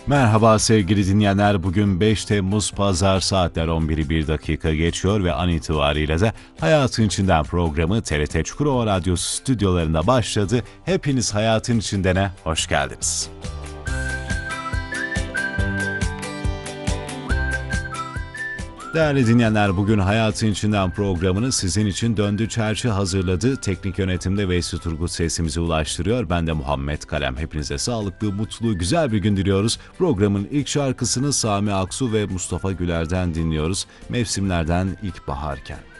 Merhaba sevgili dinleyenler. Bugün 5 Temmuz Pazar, saatler 11'i 1 dakika geçiyor ve an itibariyle de Hayatın İçinden programı TRT Çukurova Radyosu stüdyolarında başladı. Hepiniz Hayatın İçinden'e hoş geldiniz. Değerli dinleyenler, bugün Hayatın İçinden programını sizin için Döndü Çerçi hazırladı. Teknik yönetimde Veysi Turgut sesimizi ulaştırıyor. Ben de Muhammed Kalem. Hepinize sağlıklı, mutlu, güzel bir gün diliyoruz. Programın ilk şarkısını Sami Aksu ve Mustafa Güler'den dinliyoruz. Mevsimlerden ilkbaharken.